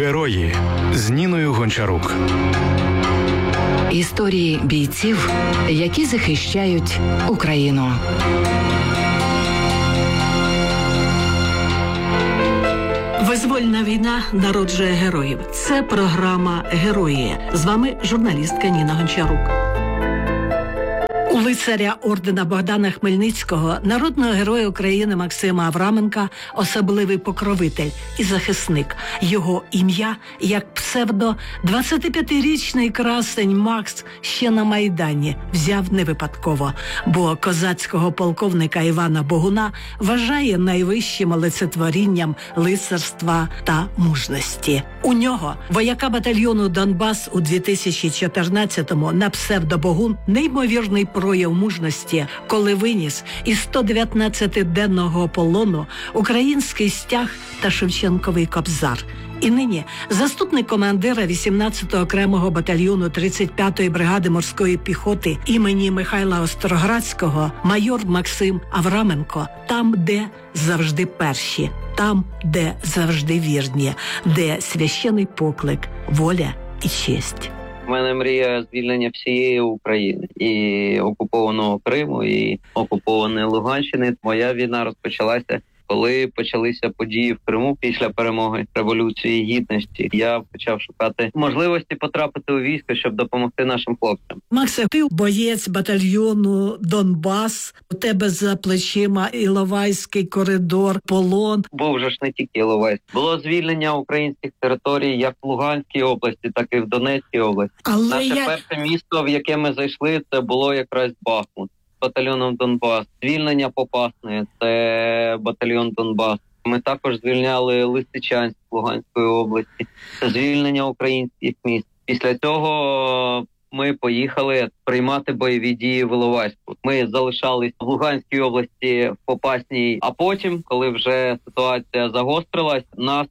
Герої з Ніною Гончарук. Історії бійців, які захищають Україну. Визвольна війна народжує героїв. Це програма «Герої». З вами журналістка Ніна Гончарук. У лицаря ордена Богдана Хмельницького, народного героя України Максима Авраменка, особливий покровитель і захисник. Його ім'я, як псевдо, 25-річний красень Макс ще на Майдані взяв не випадково, бо козацького полковника Івана Богуна вважає найвищим олицетворінням лицарства та мужності. У нього, вояка батальйону «Донбас» у 2014-му на псевдо Богун, неймовірний прояв мужності, коли виніс із 119-денного полону український стяг та Шевченковий кобзар. І нині заступник командира 18-го окремого батальйону 35-ї бригади морської піхоти імені Михайла Остроградського майор Максим Авраменко там, де завжди перші, там, де завжди вірні, де священий поклик, воля і честь. У мене мрія звільнення всієї України, і окупованого Криму, і окупованої Луганщини. Моя війна розпочалася, коли почалися події в Криму після перемоги Революції Гідності. Я почав шукати можливості потрапити у військо, щоб допомогти нашим хлопцям. Максе, ти боєць батальйону «Донбас», у тебе за плечима Іловайський коридор, полон. Був же ж не тільки Іловайськ. Було звільнення українських територій як в Луганській області, так і в Донецькій області. Наше перше місто, в яке ми зайшли, це було якраз Бахмут. Батальйоном «Донбас». Звільнення Попасної – це батальйон «Донбас». Ми також звільняли Лисичанськ Луганської області. Це звільнення українських міст. Після цього ми поїхали приймати бойові дії в Іловайську. Ми залишались в Луганській області, в Попасній. А потім, коли вже ситуація загострилась, нас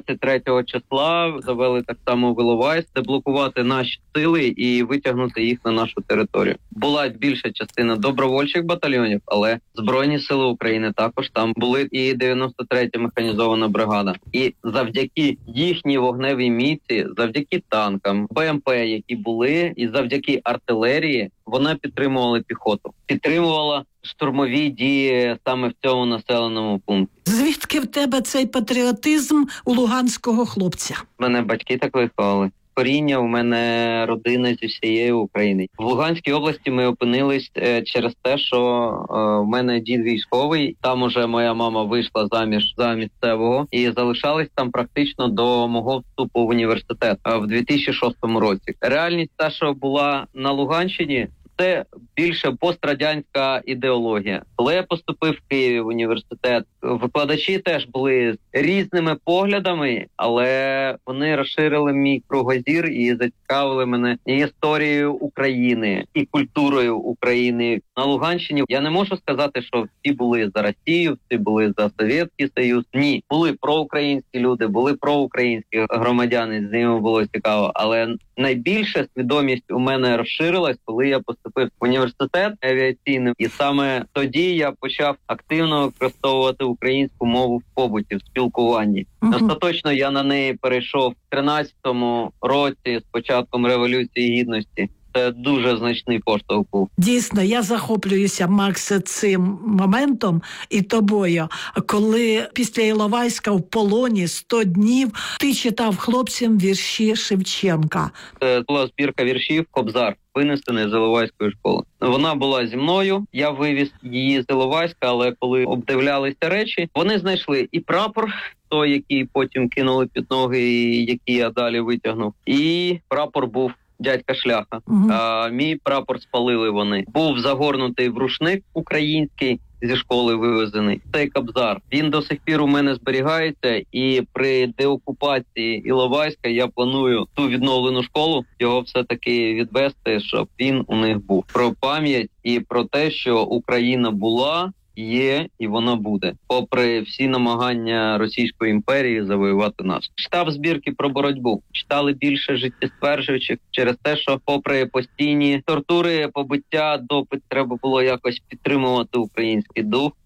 23 числа завели так само в Іловайськ, деблокувати наші сили і витягнути їх на нашу територію. Була більша частина добровольчих батальйонів, але Збройні сили України також там були, і 93-я механізована бригада. І завдяки їхній вогневій міці, завдяки танкам, БМП, які були, і завдяки артилерії, вона підтримувала піхоту, підтримувала штурмові дії саме в цьому населеному пункті. Звідки в тебе цей патріотизм у луганського хлопця? Мене батьки так виховали. Коріння у мене родина зі всієї України. В Луганській області ми опинились через те, що в мене дід військовий. Там уже моя мама вийшла заміж за місцевого і залишалась там практично до мого вступу в університет в 2006 році. Реальність та, що була на Луганщині, це більше пострадянська ідеологія. Коли я поступив в Київ в університет, викладачі теж були з різними поглядами, але вони розширили мій кругозір і зацікавили мене і історією України, і культурою України. На Луганщині я не можу сказати, що всі були за Росію, всі були за Совєтський Союз. Ні, були проукраїнські люди, були проукраїнські громадяни, з ними було цікаво. Але найбільша свідомість у мене розширилась, коли я поступив в університет авіаційний. І саме тоді я почав активно використовувати українську мову в побуті, в спілкуванні. Остаточно я на неї перейшов в 13-му році з початком Революції Гідності. Це дуже значний поштовх був. Дійсно, я захоплююся, Максе, цим моментом і тобою. Коли після Іловайська в полоні 100 днів ти читав хлопцям вірші Шевченка. Це була збірка віршів «Кобзар», винесений з Іловайської школи. Вона була зі мною, я вивіз її з Іловайська, але коли обдивлялися речі, вони знайшли і прапор, той, який потім кинули під ноги, і який я далі витягнув, і прапор був дядька Шляха. Мій прапор спалили вони. Був загорнутий в рушник український, зі школи вивезений. Цей кобзар, він до сих пір у мене зберігається, і при деокупації Іловайська я планую ту відновлену школу, його все-таки відвести, щоб він у них був. Про пам'ять і про те, що Україна була, є і вона буде, попри всі намагання Російської імперії завоювати нас. Читав збірки про боротьбу, читали більше життєстверджуючих через те, що попри постійні тортури, побиття, допит, треба було якось підтримувати український дух.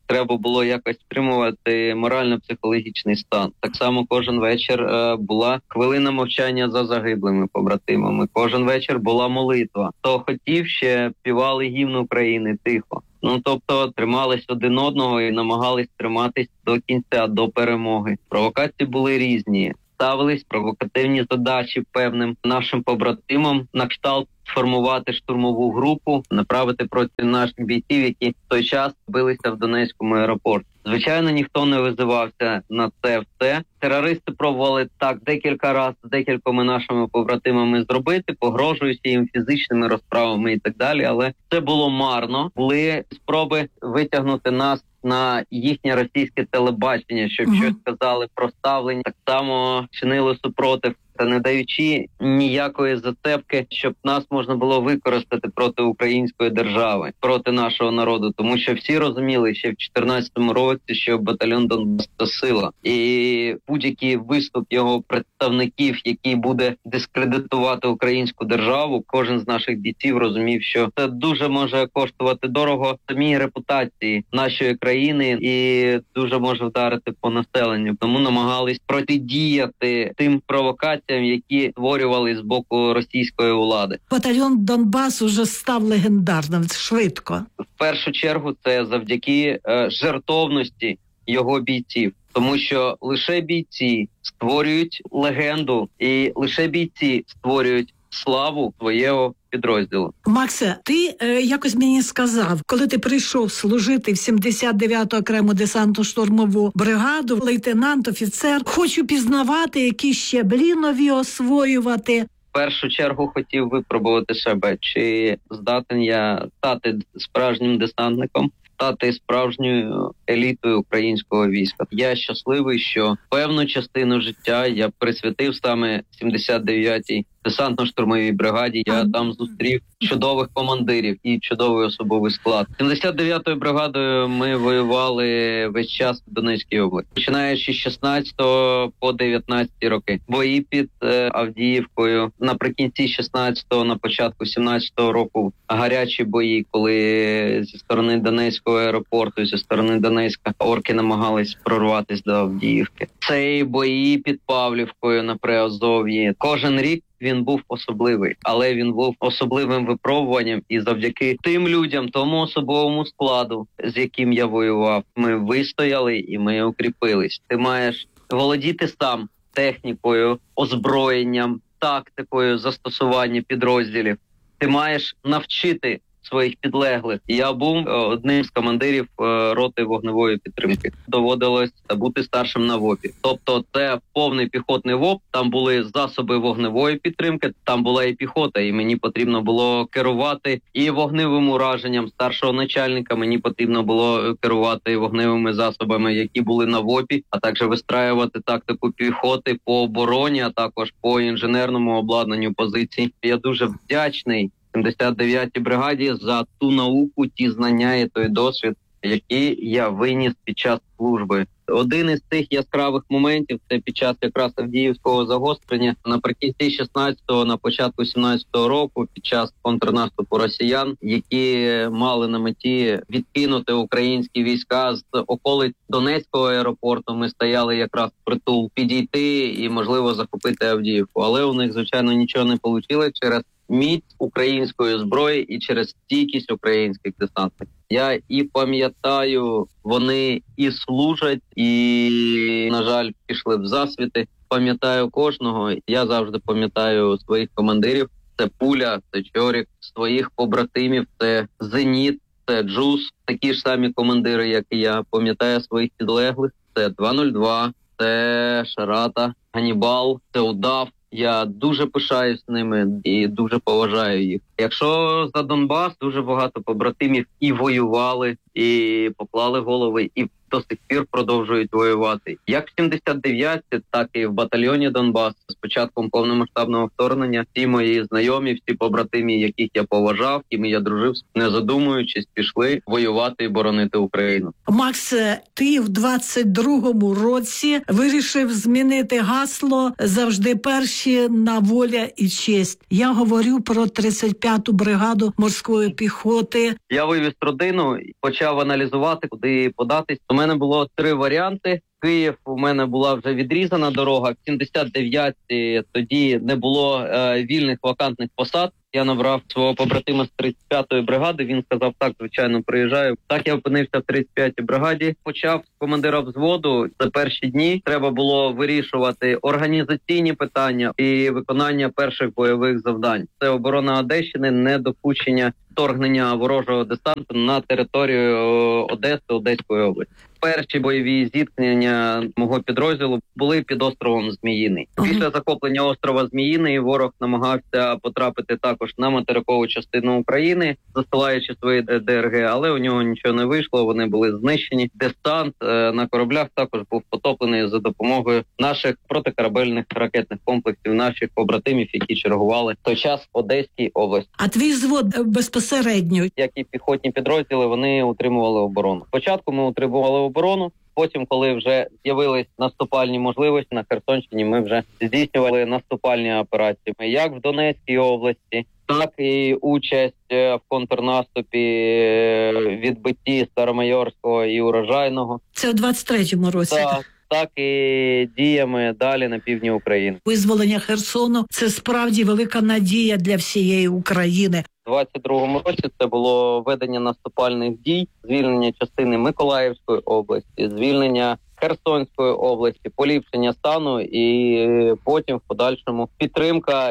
треба було якось стримувати морально-психологічний стан. Так само кожен вечір була хвилина мовчання за загиблими побратимами. Кожен вечір була молитва. Хто хотів, ще співали гімн України тихо. Тобто тримались один одного і намагались триматись до кінця, до перемоги. Провокації були різні. Ставились провокативні задачі певним нашим побратимам на кшталт сформувати штурмову групу, направити проти наших бійців, які в той час билися в Донецькому аеропорті. Звичайно, ніхто не визивався на це все. Терористи пробували так декілька разів з декількома нашими побратимами зробити, погрожуючи їм фізичними розправами і так далі, але це було марно. Були спроби витягнути нас на їхнє російське телебачення, щоб щось сказали про ставлення. Так само чинили супротив, та не даючи ніякої зацепки, щоб нас можна було використати проти української держави, проти нашого народу. Тому що всі розуміли ще в 2014 році, що батальйон Донбас – це сила. І будь-який виступ його представників, який буде дискредитувати українську державу, кожен з наших бійців розумів, що це дуже може коштувати дорого самій репутації нашої країни і дуже може вдарити по населенню. Тому намагались протидіяти тим провокаціям, які створювали з боку російської влади. Батальйон Донбас уже став легендарним швидко. В першу чергу це завдяки жертовності його бійців. Тому що лише бійці створюють легенду і лише бійці створюють славу свого підрозділу. Максе, ти якось мені сказав, коли ти прийшов служити в 79-ту окрему десантно-штурмову бригаду, лейтенант, офіцер, хочу пізнавати, які щаблі нові освоювати. В першу чергу хотів випробувати себе, чи здатен я стати справжнім десантником, стати справжньою елітою українського війська. Я щасливий, що певну частину життя я присвятив саме 79-й десантно-штурмовій бригаді. Я там зустрів чудових командирів і чудовий особовий склад. 79-ю бригадою ми воювали весь час в Донецькій області, починаючи з 16 по 19 роки. Бої під Авдіївкою наприкінці 16-го, на початку 17-го року гарячі бої, коли зі сторони Донецького аеропорту, зі сторони Донецька орки намагались прорватися до Авдіївки. Це і бої під Павлівкою на Приазов'ї. Кожен рік він був особливий, але він був особливим випробуванням, і завдяки тим людям, тому особовому складу, з яким я воював, ми вистояли і ми укріпились. Ти маєш володіти сам технікою, озброєнням, тактикою застосування підрозділів. Ти маєш навчити своїх підлеглих. Я був одним з командирів роти вогневої підтримки. Доводилось бути старшим на ВОПі. Тобто це повний піхотний ВОП, там були засоби вогневої підтримки, там була і піхота, і мені потрібно було керувати і вогневим ураженням старшого начальника, мені потрібно було керувати вогневими засобами, які були на ВОПі, а також вистраювати тактику піхоти по обороні, а також по інженерному обладнанню позицій. Я дуже вдячний 79-й бригаді за ту науку, ті знання і той досвід, який я виніс під час служби. Один із цих яскравих моментів – це під час якраз Авдіївського загострення наприкінці 16-го, на початку 17-го року, під час контрнаступу росіян, які мали на меті відкинути українські війська з околиць Донецького аеропорту. Ми стояли якраз впритул підійти і, можливо, захопити Авдіївку. Але у них, звичайно, нічого не вийшло через міць української зброї і через стійкість українських десантників. Я і пам'ятаю, вони і служать, і, на жаль, пішли в засвіти. Пам'ятаю кожного. Я завжди пам'ятаю своїх командирів. Це Пуля, це Чорік, своїх побратимів, це Зеніт, це Джус. Такі ж самі командири, як і я. Пам'ятаю своїх підлеглих. Це 202, це Шарата, Ганібал, це Удав. Я дуже пишаюсь ними і дуже поважаю їх. Якщо за Донбас, дуже багато побратимів і воювали, і поклали голови, і до сих пір продовжують воювати. Як в 79-ті, так і в батальйоні Донбас. З початком повномасштабного вторгнення всі мої знайомі, всі побратимі, яких я поважав, якими я дружив, не задумуючись, пішли воювати і боронити Україну. Макс, ти в 22-му році вирішив змінити гасло «Завжди перші на воля і честь». Я говорю про 35-ту бригаду морської піхоти. Я вивіз родину і почав аналізувати, куди податись. У мене було 3 варіанти. Київ у мене була вже відрізана дорога. В 79-ті тоді не було вільних вакантних посад. Я набрав свого побратима з 35-ї бригади. Він сказав, так, звичайно, приїжджаю. Так я опинився в 35-й бригаді. Почав з командира взводу. За перші дні треба було вирішувати організаційні питання і виконання перших бойових завдань. Це оборона Одещини, недопущення вторгнення ворожого десанту на територію Одеси, Одеської області. Перші бойові зіткнення мого підрозділу були під островом Зміїний. Після захоплення острова Зміїний ворог намагався потрапити також на материкову частину України, засилаючи свої ДРГ, але у нього нічого не вийшло, вони були знищені. Десант на кораблях також був потоплений за допомогою наших протикорабельних ракетних комплексів, наших побратимів, які чергували в той час в Одеській області. А твій взвод безпосередньо? Як і піхотні підрозділи, вони утримували оборону. Спочатку ми утримували оборону, потім, коли вже з'явились наступальні можливості на Херсонщині, ми вже здійснювали наступальні операції. Як в Донецькій області, так і участь в контрнаступі, відбитті Старомайорського і Урожайного. Це у 23-му році. Так і діями далі на півдні України. Визволення Херсону – це справді велика надія для всієї України. У 22-му році це було ведення наступальних дій, звільнення частини Миколаївської області, звільнення Херсонської області, поліпшення стану і потім в подальшому підтримка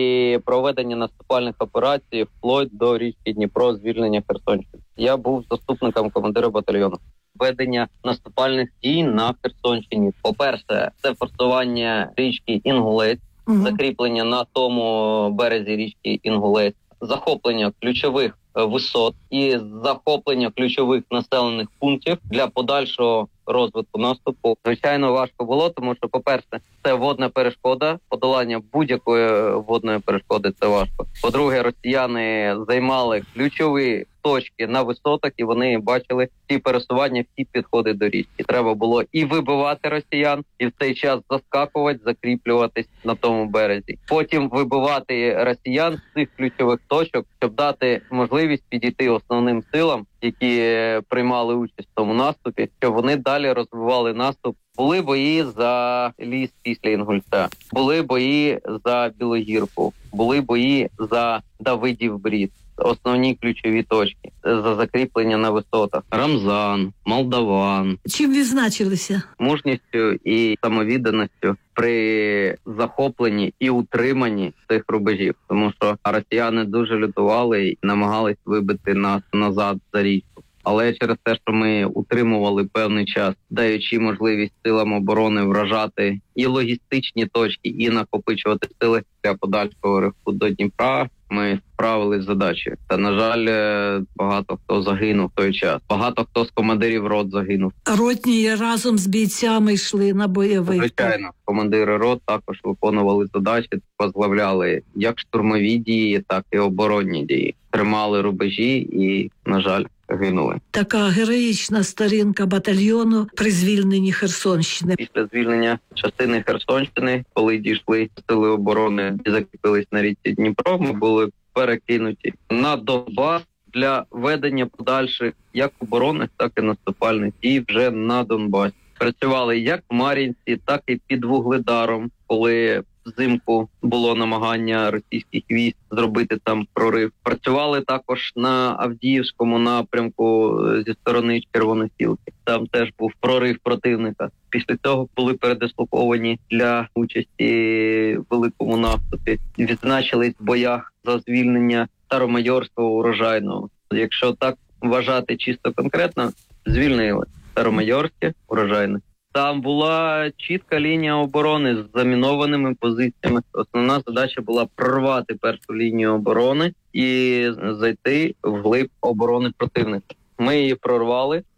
і проведення наступальних операцій вплоть до річки Дніпро, звільнення Херсонщини. Я був заступником командира батальйону. Ведення наступальних дій на Херсонщині. По-перше, це форсування річки Інгулець, закріплення на тому березі річки Інгулець, захоплення ключових висот і захоплення ключових населених пунктів для подальшого розвитку наступу. Звичайно, важко було, тому що, по-перше, це водна перешкода, подолання будь-якої водної перешкоди – це важко. По-друге, росіяни займали ключові точки на висотах, і вони бачили всі пересування, всі підходи до річки. Треба було і вибивати росіян, і в цей час заскакувати, закріплюватись на тому березі. Потім вибивати росіян з цих ключових точок, щоб дати можливість підійти основним силам, які приймали участь в тому наступі, щоб вони далі розвивали наступ. Були бої за ліс після Інгульця, були бої за Білогірку, були бої за Давидів Брід. Основні ключові точки за закріплення на висотах. Рамзан, Молдаван. Чим відзначилися? Мужністю і самовідданістю при захопленні і утриманні цих рубежів. Тому що росіяни дуже лютували і намагались вибити нас назад за річку. Але через те, що ми утримували певний час, даючи можливість силам оборони вражати і логістичні точки, і накопичувати сили для подальшого руху до Дніпра, ми справились з задачею. Та, на жаль, багато хто загинув в той час. Багато хто з командирів рот загинув. Ротні разом з бійцями йшли на бойовий. Звичайно, командири рот також виконували задачі, возглавляли як штурмові дії, так і оборонні дії. Тримали рубежі і, на жаль, гинули. Така героїчна сторінка батальйону при звільненні Херсонщини. Після звільнення частини Херсонщини, коли дійшли сили оборони і закріпились на річці Дніпро, ми були перекинуті на Донбас для ведення подальших як оборонних, так і наступальних дій вже на Донбасі. Працювали як в Мар'їнці, так і під Вугледаром, коли взимку було намагання російських військ зробити там прорив. Працювали також на Авдіївському напрямку зі сторони Червоносілки. Там теж був прорив противника. Після цього були передислоковані для участі в великому наступі. Відзначились в боях за звільнення Старомайорського, Урожайного. Якщо так вважати чисто конкретно, звільнили Старомайорське, Урожайне. Там була чітка лінія оборони з замінованими позиціями. Основна задача була прорвати першу лінію оборони і зайти вглиб оборони противника. Ми її прорвали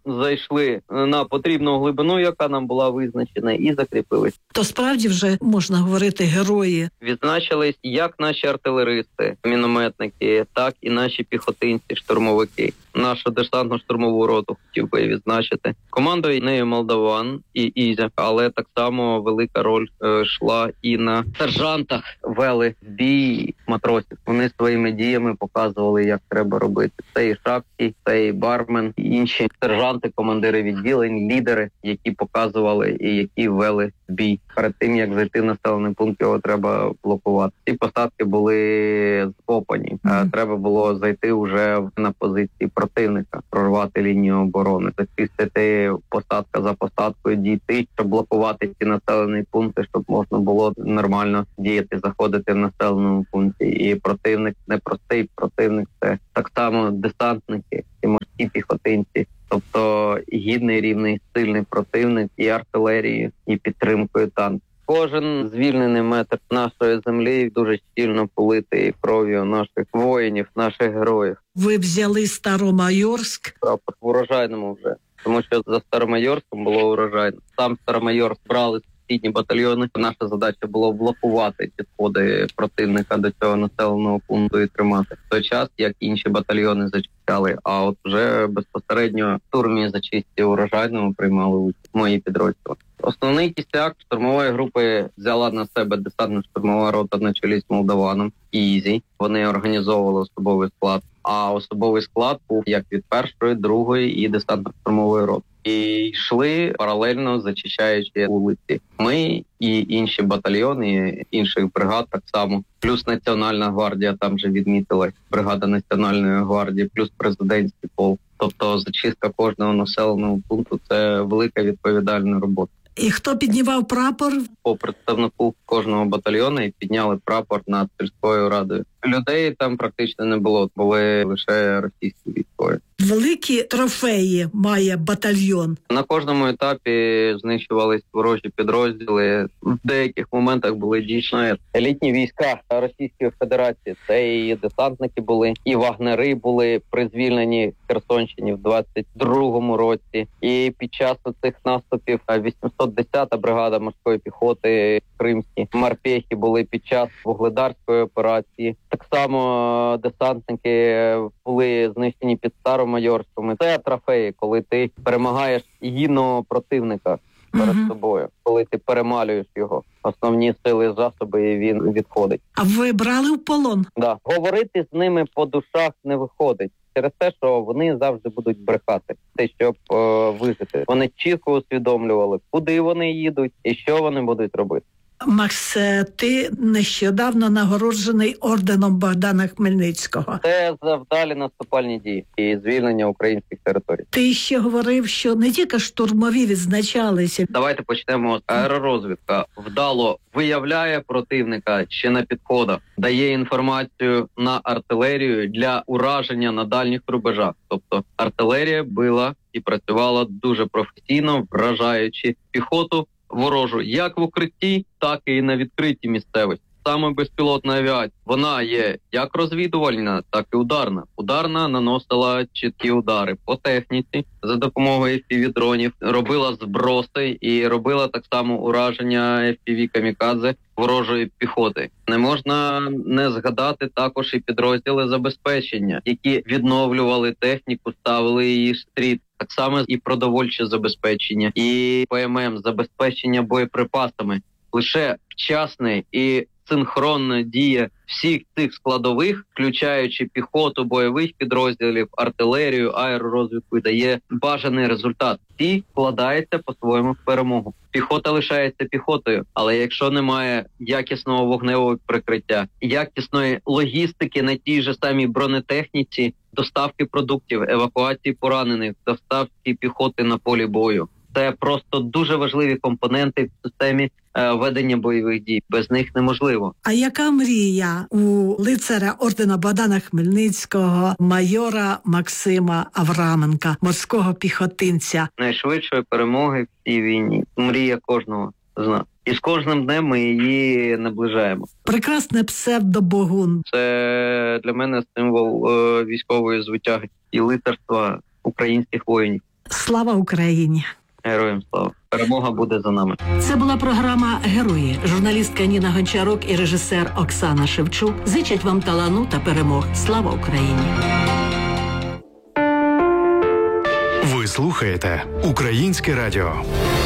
зайшли на потрібну глибину, яка нам була визначена, і закріпились. То справді вже можна говорити герої. Відзначились як наші артилеристи, мінометники, так і наші піхотинці, штурмовики. Нашу десантно-штурмову роту хотів би відзначити. Командою нею Молдаван і Ізя, але так само велика роль йшла і на сержантах. Вели бій матросів. Вони своїми діями показували, як треба робити. Це і Шапський, це і Бармен, і інші сержанти, командири відділень, лідери, які показували і які вели бій. Перед тим, як зайти в населений пункт, його треба блокувати. Ці посадки були скопані. Треба було зайти вже на позиції противника, прорвати лінію оборони, зачистити посадка за посадкою, дійти, щоб блокувати ці населені пункти, щоб можна було нормально діяти, заходити в населеному пункті. І противник непростий, противник це так само десантники і морські піхотинці. Тобто гідний, рівний, сильний противник і артилерією, і підтримкою танків. Кожен звільнений метр нашої землі дуже щільно политий кров'ю наших воїнів, наших героїв. Ви взяли Старомайорськ. Прапор в урожайному вже, тому що за Старомайорськом було урожайно. Сам Старомайорськ брали сусідні батальйони. Наша задача було блокувати підходи противника до цього населеного пункту і тримати. В той час, як інші батальйони зачищали, а от вже безпосередньо в штурмі зачистці урожайному приймали участь мої підрозділи. Основний кістяк штурмової групи взяла на себе десантно-штурмова рота на чолі з Молдаваном і Ізі. Вони організовували особовий склад, а особовий склад був як від першої, другої і десантно-штурмової роти. І йшли паралельно, зачищаючи вулиці. Ми і інші батальйони інших бригад так само. Плюс Національна гвардія, там же відмітилась бригада Національної гвардії, плюс президентський полк. Тобто зачистка кожного населеного пункту – це велика відповідальна робота. І хто піднімав прапор? По представнику кожного батальйону і підняли прапор над сільською радою. Людей там практично не було, були лише російські військові. Великі трофеї має батальйон. На кожному етапі знищувались ворожі підрозділи. В деяких моментах були дійсно елітні війська Російської Федерації. Це і десантники були, і вагнери були при звільненні Херсонщині в 22-му році. І під час цих наступів 810-та бригада морської піхоти кримські морпехи були під час вугледарської операції. Так само десантники були знищені під Старомайорськом. Це трофеї, коли ти перемагаєш гідного противника перед собою, коли ти перемалюєш його основні сили, засоби, і він відходить. А ви брали в полон? Да. Говорити з ними по душах не виходить. Через те, що вони завжди будуть брехати, те, щоб вижити. Вони чітко усвідомлювали, куди вони їдуть і що вони будуть робити. Макс, ти нещодавно нагороджений орденом Богдана Хмельницького. Це за вдалі наступальні дії і звільнення українських територій. Ти ще говорив, що не тільки штурмові відзначалися. Давайте почнемо. Аеророзвідка вдало виявляє противника ще на підходах, дає інформацію на артилерію для ураження на дальніх рубежах. Тобто артилерія била і працювала дуже професійно, вражаючи піхоту ворожу як в укритті, так і на відкритій місцевості. Саме безпілотна авіація, вона є як розвідувальна, так і ударна. Ударна наносила чіткі удари по техніці за допомогою FPV-дронів, робила зброси і робила так само ураження FPV-камікадзе ворожої піхоти. Не можна не згадати також і підрозділи забезпечення, які відновлювали техніку, ставили її в стрій. Так само і продовольче забезпечення, і ПММ, забезпечення боєприпасами. Лише вчасне і синхронна дія всіх цих складових, включаючи піхоту, бойових підрозділів, артилерію, аеророзвідку, дає бажаний результат. Всі складаються по-своєму в перемогу. Піхота лишається піхотою, але якщо немає якісного вогневого прикриття, якісної логістики на тій же самій бронетехніці, доставки продуктів, евакуації поранених, доставки піхоти на полі бою. Це просто дуже важливі компоненти в системі ведення бойових дій. Без них неможливо. А яка мрія у лицаря ордена Богдана Хмельницького, майора Максима Авраменка, морського піхотинця? Найшвидшої перемоги в цій війні. Мрія кожного з нас. І з кожним днем ми її наближаємо. Прекрасне псевдобогун. Це для мене символ військової звитяги і лицарства українських воїнів. Слава Україні! Героям слава! Перемога буде за нами. Це була програма «Герої». Журналістка Ніна Гончарук і режисер Оксана Шевчук зичать вам талану та перемог. Слава Україні! Ви слухаєте Українське радіо.